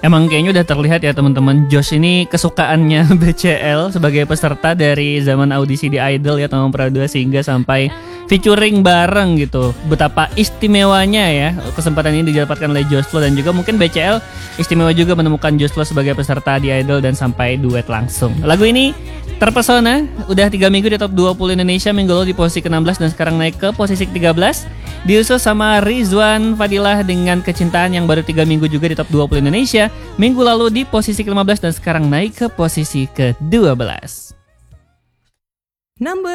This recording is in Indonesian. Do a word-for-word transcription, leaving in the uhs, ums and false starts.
Emang kayaknya udah terlihat ya teman-teman, Josh ini kesukaannya B C L sebagai peserta dari zaman audisi di Idol ya tahun dua sehingga sampai featuring bareng gitu. Betapa istimewanya ya kesempatan ini didapatkan oleh Josh Flow, dan juga mungkin B C L istimewa juga menemukan Josh Flow sebagai peserta di Idol dan sampai duet langsung. Lagu ini Terpesona udah tiga minggu di top dua puluh Indonesia, minggu lalu di posisi ke enam belas dan sekarang naik ke posisi ke tiga belas. Diusul sama Rizwan Fadilah dengan Kecintaan yang baru tiga minggu juga di top dua puluh Indonesia, minggu lalu di posisi ke lima belas dan sekarang naik ke posisi ke dua belas. Number